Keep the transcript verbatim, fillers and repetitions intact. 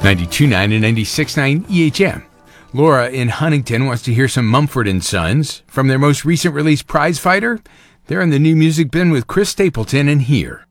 ninety-two point nine and ninety-six point nine E H M. Laura in Huntington wants to hear some Mumford and Sons. From their most recent release, Prize Fighter, they're in the new music bin with Chris Stapleton and Here.